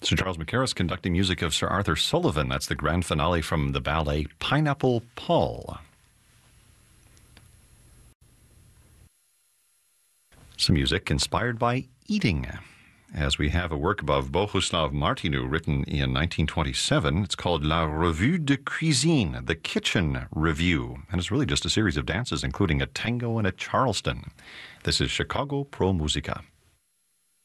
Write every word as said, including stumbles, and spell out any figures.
Sir Charles Mackerras conducting music of Sir Arthur Sullivan. That's the grand finale from the ballet Pineapple Paul. Some music inspired by eating, as we have a work of Bohuslav Martinu written in nineteen twenty-seven. It's called La Revue de Cuisine, the Kitchen Review, and it's really just a series of dances, including a tango and a Charleston. This is Chicago Pro Musica.